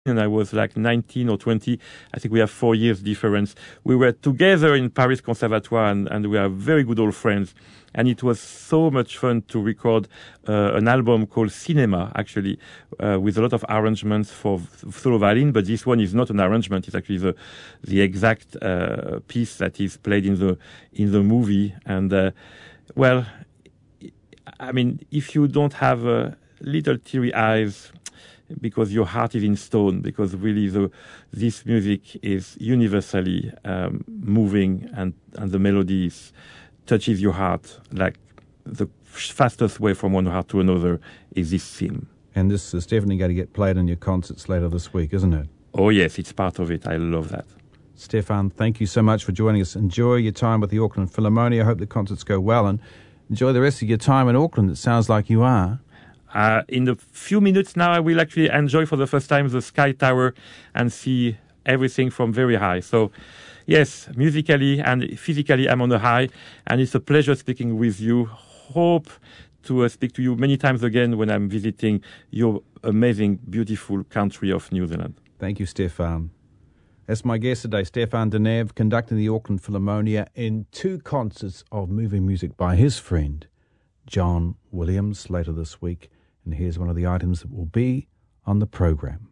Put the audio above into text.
and I was like 19 or 20. I think we have 4 years difference. We were together in Paris Conservatoire, and we are very good old friends. And it was so much fun to record an album called Cinema, actually, with a lot of arrangements for solo violin. But this one is not an arrangement; it's actually the exact piece that is played in the movie. And well, I mean, if you don't have little teary eyes, because your heart is in stone, because really this music is universally moving, and the melodies touches your heart like the fastest way from one heart to another is this theme. And this is definitely going to get played in your concerts later this week, isn't it? Oh yes, it's part of it. I love that. Stéphane, thank you so much for joining us. Enjoy your time with the Auckland Philharmonia. I hope the concerts go well, and enjoy the rest of your time in Auckland. It sounds like you are. In a few minutes now, I will actually enjoy for the first time the Sky Tower and see everything from very high. So, yes, musically and physically, I'm on a high, and it's a pleasure speaking with you. Hope to speak to you many times again when I'm visiting your amazing, beautiful country of New Zealand. Thank you, Stéphane. That's my guest today, Stéphane Denève, conducting the Auckland Philharmonia in 2 concerts of moving music by his friend, John Williams, later this week. And here's one of the items that will be on the program.